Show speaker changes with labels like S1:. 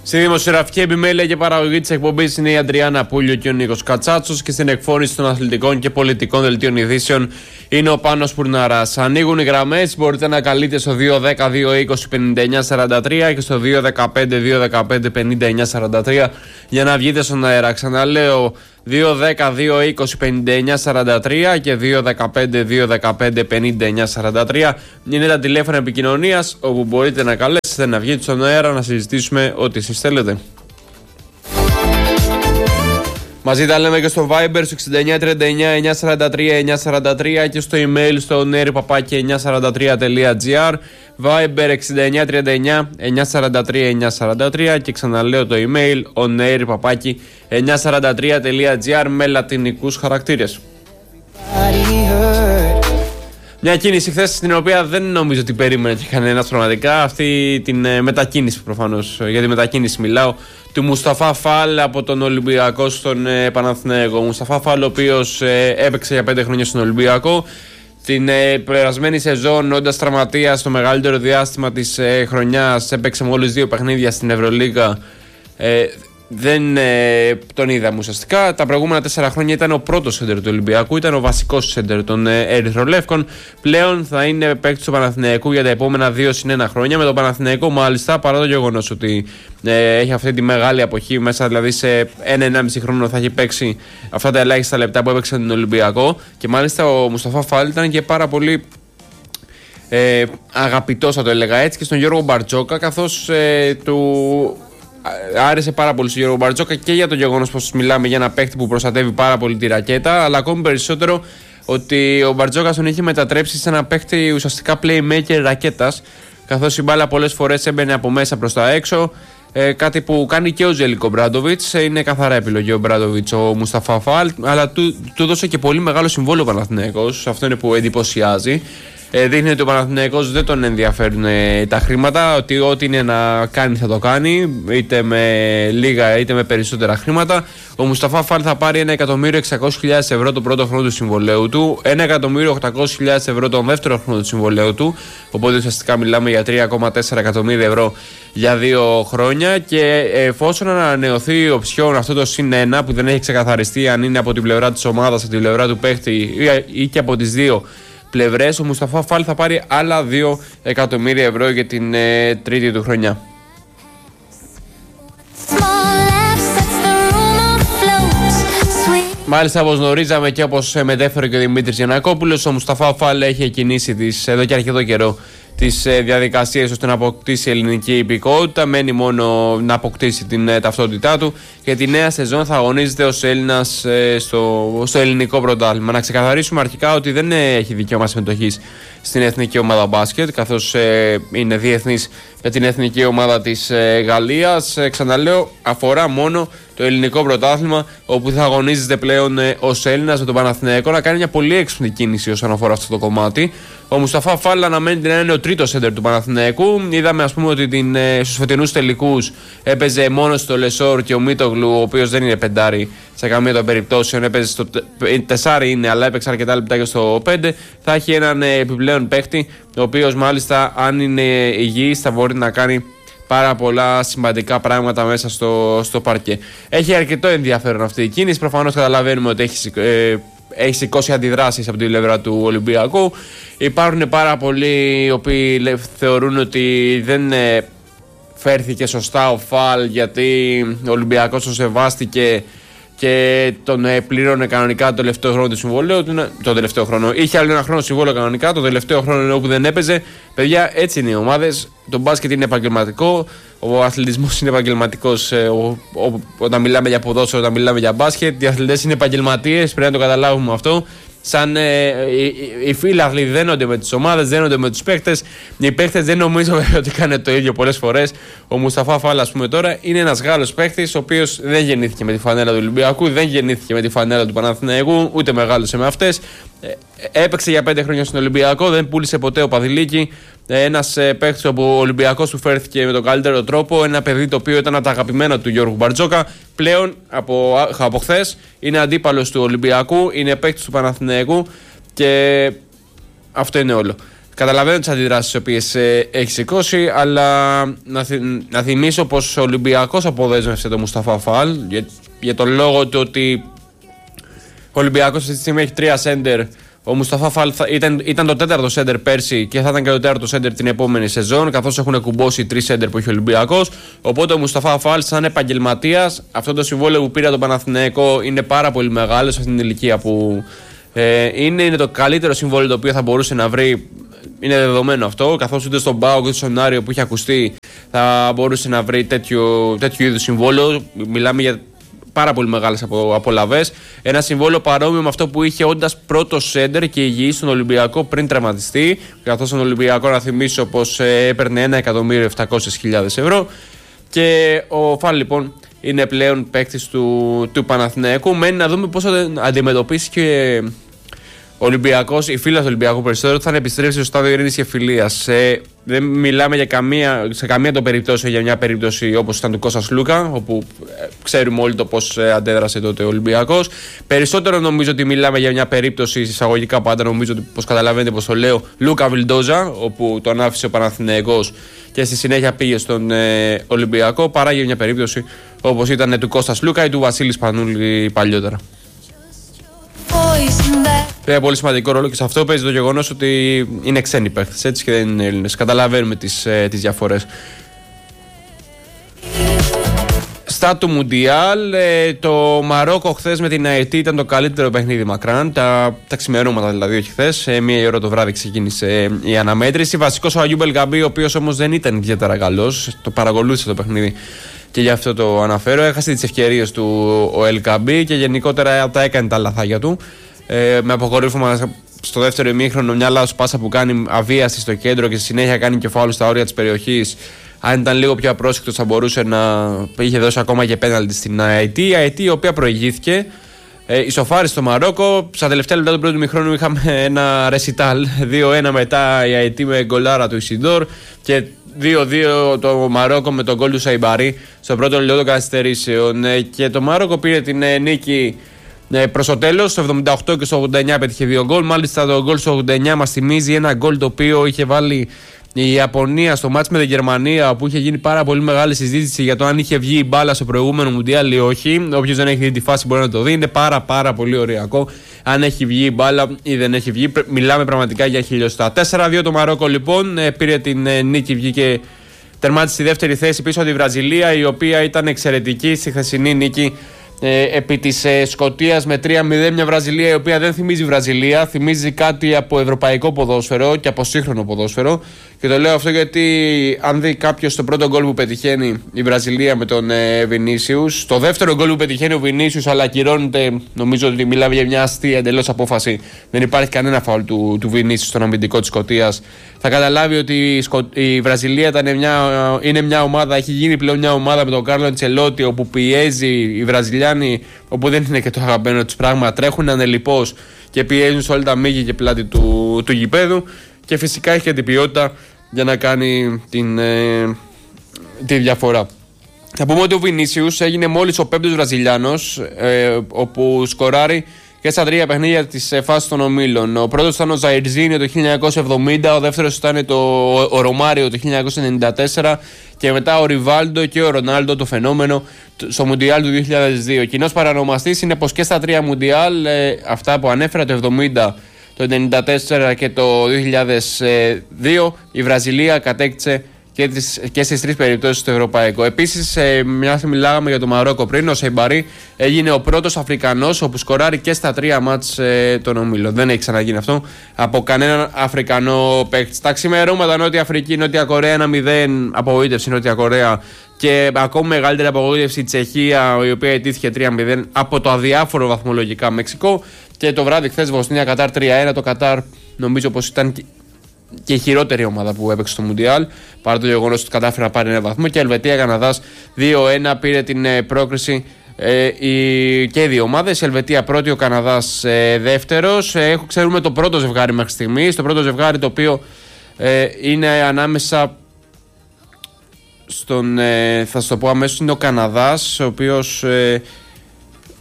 S1: Στη δημοσιογραφική επιμέλεια και παραγωγή της εκπομπής είναι η Αντριάννα Πούλιο και ο Νίκος Κατσάτσος και στην εκφώνηση των αθλητικών και πολιτικών δελτίων ειδήσεων είναι ο Πάνος Πουρναράς. Ανοίγουν οι γραμμές, μπορείτε να καλείτε στο 210-220-5943 και στο 215-215-5943 για να βγείτε στον αέρα. Ξαναλέω 210-220-5943 και 215-215-5943 είναι τα τηλέφωνα επικοινωνίας όπου μπορείτε να καλέσετε, να βγείτε στον αέρα, να συζητήσουμε ό,τι εσείς θέλετε. Μαζί τα λέμε και στο Viber στο 6939-943-943 και στο email στο nerpapaki943.gr. Viber 6939-943-943 και ξαναλέω το email nerpapaki943.gr με λατινικούς χαρακτήρες. Μια κίνηση χθες στην οποία δεν νομίζω ότι περίμενε και κανένας πραγματικά, αυτή την μετακίνηση προφανώς, για τη μετακίνηση μιλάω, του Μουσταφά Φαλ από τον Ολυμπιακό στον Παναθηναϊκό. Μουσταφά Φαλ, ο οποίος έπαιξε για 5 χρόνια στον Ολυμπιακό. Την περασμένη σεζόν, όντας τραυματίας στο μεγαλύτερο διάστημα της χρονιάς, έπαιξε μόλις 2 παιχνίδια στην Ευρωλίγα. Δεν τον είδαμε ουσιαστικά. Τα προηγούμενα 4 χρόνια ήταν ο πρώτος σέντερ του Ολυμπιακού, ήταν ο βασικός σέντερ των Ερυθρολεύκων. Πλέον θα είναι παίκτης του Παναθηναϊκού για τα επόμενα 2+1 χρόνια. Με τον Παναθηναϊκό, μάλιστα, παρά το γεγονός ότι έχει αυτή τη μεγάλη αποχή μέσα, δηλαδή σε 1-1,5 χρόνο θα έχει παίξει αυτά τα ελάχιστα λεπτά που έπαιξε τον Ολυμπιακό. Και μάλιστα ο Μουσταφά Φαλ ήταν και πάρα πολύ αγαπητός, θα το έλεγα έτσι, και στον Γιώργο Μπαρτζόκα, καθώς του άρεσε πάρα πολύ στον Γιώργο Μπαρτζόκα και για το γεγονός πως μιλάμε για ένα παίκτη που προστατεύει πάρα πολύ τη ρακέτα, αλλά ακόμη περισσότερο ότι ο Μπαρτζόκας τον είχε μετατρέψει σε ένα παίκτη ουσιαστικά playmaker ρακέτας, καθώς η μπάλα πολλές φορές έμπαινε από μέσα προς τα έξω. Κάτι που κάνει και ο Ζέλικο Μπράντοβιτς. Είναι καθαρά επιλογή ο Μπράντοβιτς, ο Μουσταφά Φαλ, αλλά του δώσε και πολύ μεγάλο συμβόλαιο ο Παναθηναϊκός. Αυτό είναι που εντυπωσιάζει. Δείχνει ότι ο Παναθηναϊκός δεν τον ενδιαφέρουν τα χρήματα, ότι ό,τι είναι να κάνει θα το κάνει, είτε με λίγα είτε με περισσότερα χρήματα. Ο Μουσταφά Φαλ θα πάρει 1.600.000 ευρώ το πρώτο χρόνο του συμβολέου του, 1.800.000 ευρώ τον δεύτερο χρόνο του συμβολέου του, οπότε ουσιαστικά μιλάμε για 3,4 εκατομμύρια ευρώ για 2 χρόνια. Και εφόσον ανανεωθεί η οψιόν, αυτό το +1 που δεν έχει ξεκαθαριστεί αν είναι από την πλευρά της ομάδας, από την πλευρά του παίχτη ή και από τις δύο πλευρές, ο Μουσταφά Φαλ θα πάρει άλλα 2 εκατομμύρια ευρώ για την τρίτη του χρονιά. Μάλιστα, όπως γνωρίζαμε και όπως μετέφερε και ο Δημήτρης Γιαννακόπουλος, ο Μουσταφά Φαλ έχει κινήσει εδώ και αρκετό καιρό τις διαδικασίες ώστε να αποκτήσει ελληνική υπηκότητα. Μένει μόνο να αποκτήσει την ταυτότητά του και τη νέα σεζόν θα αγωνίζεται ως Έλληνας στο ελληνικό πρωτάθλημα. Να ξεκαθαρίσουμε αρχικά ότι δεν έχει δικαίωμα συμμετοχής στην εθνική ομάδα μπάσκετ, καθώς είναι διεθνής με την εθνική ομάδα της Γαλλίας. Ξαναλέω, αφορά μόνο το ελληνικό πρωτάθλημα, όπου θα αγωνίζεται πλέον ως Έλληνας, με τον Παναθηναϊκό να κάνει μια πολύ έξυπνη κίνηση όσον αφορά αυτό το κομμάτι. Ο Μουσταφά Φαλ αναμένεται να είναι ο τρίτος σέντερ του Παναθηναϊκού. Είδαμε, ας πούμε, ότι στους φετινούς τελικούς έπαιζε μόνο στο Λεσόρ και ο Μίτογλου, ο οποίος δεν είναι πεντάρι σε καμία των περιπτώσεων, έπαιζε στο 4 είναι, αλλά έπαιξε αρκετά λεπτά και στο 5. Θα έχει έναν επιπλέον παίχτη, ο οποίος μάλιστα, αν είναι υγιής, θα μπορεί να κάνει πάρα πολλά σημαντικά πράγματα μέσα στο παρκέ. Έχει αρκετό ενδιαφέρον αυτή η κίνηση. Προφανώς καταλαβαίνουμε ότι έχει σηκώσει αντιδράσεις από την πλευρά του Ολυμπιακού. Υπάρχουν πάρα πολλοί οι οποίοι θεωρούν ότι δεν φέρθηκε σωστά ο Φαλ, γιατί ο Ολυμπιακός τον σεβάστηκε και τον πλήρωνε κανονικά το τελευταίο χρόνο του συμβολέου του. Το τελευταίο χρόνο. Είχε άλλο ένα χρόνο συμβόλαιο κανονικά. Το τελευταίο χρόνο όπου δεν έπαιζε. Παιδιά, έτσι είναι οι ομάδες. Το μπάσκετ είναι επαγγελματικό. Ο αθλητισμός είναι επαγγελματικός. Όταν μιλάμε για ποδόσφαιρο, όταν μιλάμε για μπάσκετ, οι αθλητές είναι επαγγελματίες. Πρέπει να το καταλάβουμε αυτό. Σαν οι φίλαθλοι δένονται με τις ομάδες, δένονται με τους παίκτες. Οι παίκτες δεν νομίζω ότι κάνουν το ίδιο πολλές φορές. Ο Μουσταφά Φαλ, ας πούμε, τώρα είναι ένας Γάλλος παίκτης, ο οποίος δεν γεννήθηκε με τη φανέλα του Ολυμπιακού, δεν γεννήθηκε με τη φανέλα του Παναθηναϊκού, ούτε μεγάλωσε με αυτές. Έπαιξε για 5 χρόνια στον Ολυμπιακό, δεν πούλησε ποτέ ο Παδηλίκη. Ένας παίκτης όπου ο Ολυμπιακός του φέρθηκε με τον καλύτερο τρόπο. Ένα παιδί το οποίο ήταν από τα αγαπημένα του Γιώργου Μπαρτζόκα. Πλέον από χθες είναι αντίπαλος του Ολυμπιακού, είναι παίκτης του Παναθηναϊκού και αυτό είναι όλο. Καταλαβαίνω τις αντιδράσεις τις οποίες έχει σηκώσει, αλλά να θυμίσω πως ο Ολυμπιακός αποδέσμευσε τον Μουσταφά Φαλ για τον λόγο του ότι ο Ολυμπιακός αυτή τη στιγμή έχει 3 σέντερ. Ο Μουσταφά Φαλ ήταν το 4ο σέντερ πέρσι και θα ήταν και το 4ο σέντερ την επόμενη σεζόν, καθώς έχουν κουμπώσει 3 σέντερ που έχει ο Ολυμπιακός. Οπότε ο Μουσταφά Φαλ, σαν επαγγελματίας, αυτό το συμβόλαιο που πήρε από τον Παναθηναϊκό είναι πάρα πολύ μεγάλο σε αυτήν την ηλικία που είναι το καλύτερο συμβόλαιο το οποίο θα μπορούσε να βρει. Είναι δεδομένο αυτό, καθώς ούτε στον ΠΑΟΚ ούτε στον Άριο που είχε ακουστεί θα μπορούσε να βρει τέτοιο είδους συμβόλαιο. Μιλάμε για πάρα πολύ μεγάλες απολαβές. Ένα συμβόλαιο παρόμοιο με αυτό που είχε όντας πρώτο σέντερ και υγιή στον Ολυμπιακό πριν τραυματιστεί. Καθώς στον Ολυμπιακό, να θυμίσω πως έπαιρνε 1.700.000 ευρώ. Και ο Φαλ λοιπόν είναι πλέον παίκτης του Παναθηναϊκού. Μένει να δούμε πώς θα αντιμετωπίσει και ο Ολυμπιακός, η φίλα του Ολυμπιακού περισσότερο, θα επιστρέψει στο στάδιο ειρήνης και φιλίας. Δεν μιλάμε σε καμία των περιπτώσεων για μια περίπτωση όπως ήταν του Κώστας Λούκα, όπου ξέρουμε όλοι το πώς αντέδρασε τότε ο Ολυμπιακός. Περισσότερο νομίζω ότι μιλάμε για μια περίπτωση, εισαγωγικά πάντα νομίζω ότι, πως καταλαβαίνετε πως το λέω, Λούκα Βιλντόζα, όπου τον άφησε ο Παναθηναϊκός και στη συνέχεια πήγε στον Ολυμπιακό, παρά για μια περίπτωση όπως ήταν του Κώστας Λούκα ή του Βασίλη Σπανούλη παλιότερα. Παίζει πολύ σημαντικό ρόλο και σε αυτό παίζει το γεγονός ότι είναι ξένοι παίχτες, έτσι, και δεν είναι Έλληνες. Καταλαβαίνουμε τις διαφορές. Στα του Μουντιάλ, το Μαρόκο χθες με την ΑΕΤ ήταν το καλύτερο παιχνίδι μακράν. Τα ξημερώματα δηλαδή, όχι χθες. 1 το βράδυ ξεκίνησε η αναμέτρηση. Βασικός ο Αγιούμπ Ελγκαμπή, ο οποίος όμως δεν ήταν ιδιαίτερα καλός. Το παρακολούθησε το παιχνίδι και γι' αυτό το αναφέρω. Έχασε τις ευκαιρίες του ο Ελγκαμπή και γενικότερα τα έκανε τα λαθάκια του. Με αποκορύφωμα στο δεύτερο ημίχρονο μια λάθος πάσα που κάνει αβίαστη στο κέντρο και στη συνέχεια κάνει και φάουλ στα όρια της περιοχής. Αν ήταν λίγο πιο απρόσεκτος θα μπορούσε να είχε δώσει ακόμα και πέναλτι στην ΑΕΤ. Η ΑΕΤ η οποία προηγήθηκε, ισοφάρισε στο Μαρόκο. Στα τελευταία λεπτά του πρώτου ημιχρόνου είχαμε ένα ρεσιτάλ. 2-1 μετά η ΑΕΤ με γκολάρα του Ισιντόρ και 2-2 το Μαρόκο με τον γκολ του Σαϊμπαρί στο πρώτο λεπτό των καθυστερήσεων. Και το Μαρόκο πήρε την νίκη προς το τέλος. Στο 78 και στο 89 πέτυχε 2 γκολ. Μάλιστα το γκολ στο 89 μας θυμίζει ένα γκολ το οποίο είχε βάλει η Ιαπωνία στο μάτς με την Γερμανία, που είχε γίνει πάρα πολύ μεγάλη συζήτηση για το αν είχε βγει η μπάλα στο προηγούμενο Μουντιάλ ή όχι. Όποιος δεν έχει δει τη φάση μπορεί να το δει. Είναι πάρα πολύ ωριακό αν έχει βγει η μπάλα ή δεν έχει βγει. Μιλάμε πραγματικά για χιλιοστά. 4-2 το Μαρόκο λοιπόν πήρε την νίκη, βγήκε, τερμάτισε στη δεύτερη θέση πίσω από τη Βραζιλία, η οποία ήταν εξαιρετική στη χθεσινή νίκη επί της Σκωτίας με 3-0. Μια Βραζιλία η οποία δεν θυμίζει Βραζιλία, θυμίζει κάτι από ευρωπαϊκό ποδόσφαιρο και από σύγχρονο ποδόσφαιρο. Και το λέω αυτό γιατί αν δει κάποιος το πρώτο γκολ που πετυχαίνει η Βραζιλία με τον Βινίσιους, το δεύτερο γκολ που πετυχαίνει ο Βινίσιους αλλά ακυρώνεται, νομίζω ότι μιλάμε για μια αστεία εντελώς απόφαση, δεν υπάρχει κανένα φάουλ του Βινίσιους στον αμυντικό της Σκωτίας, θα καταλάβει ότι η Βραζιλία είναι μια ομάδα, έχει γίνει πλέον μια ομάδα με τον Κάρλο Αντσελότη, όπου πιέζει οι Βραζιλιάνοι, όπου δεν είναι και το αγαπημένο τους πράγμα, τρέχουν ανελιπώς και πιέζουν σε όλα τα μύγη και πλάτη του γηπέδου, και φυσικά έχει και την ποιότητα για να κάνει τη διαφορά. Θα πούμε ότι ο Βινίσιους έγινε μόλις ο 5ος Βραζιλιάνος όπου σκοράρει και στα 3 παιχνίδια της φάσης των ομίλων. Ο πρώτος ήταν ο Ζαϊρζίνιο το 1970, ο δεύτερος ήταν ο Ρωμάριο το 1994 και μετά ο Ριβάλντο και ο Ρονάλντο, το φαινόμενο, στο Μουντιάλ του 2002. Κοινός παρανομαστής είναι πως και στα 3 Μουντιάλ, αυτά που ανέφερα, το 70, το 1994 και το 2002, η Βραζιλία κατέκτησε και στις 3 περιπτώσεις στο ευρωπαϊκό. Επίσης, μιας μιλάγαμε για το Μαρόκο πριν, ο Σεϊμπαρί έγινε ο πρώτος Αφρικανός όπου σκοράρει και στα 3 μάτς των ομίλων. Δεν έχει ξαναγίνει αυτό από κανέναν Αφρικανό παίκτη. Στα ξημερώματα Νότια Αφρική, Νότια Κορέα 1-0, απογοήτευση Νότια Κορέα, και ακόμη μεγαλύτερη απογοήτευση η Τσεχία, η οποία ετήθηκε 3-0 από το αδιάφορο βαθμολογικά Μεξικό. Και το βράδυ χθες Βοσνία Κατάρ 3-1. Το Κατάρ νομίζω πως ήταν και η χειρότερη ομάδα που έπαιξε στο Μουντιάλ, παρά το γεγονός ότι κατάφερε να πάρει ένα βαθμό. Και Ελβετία Καναδάς 2-1 πήρε την πρόκριση και οι δύο ομάδες. Η Ελβετία πρώτη, ο Καναδάς δεύτερος. Ξέρουμε το πρώτο ζευγάρι μέχρι στιγμής. Το πρώτο ζευγάρι το οποίο είναι ανάμεσα στον, θα σας το πω αμέσως, είναι ο Καναδάς, ο οποίος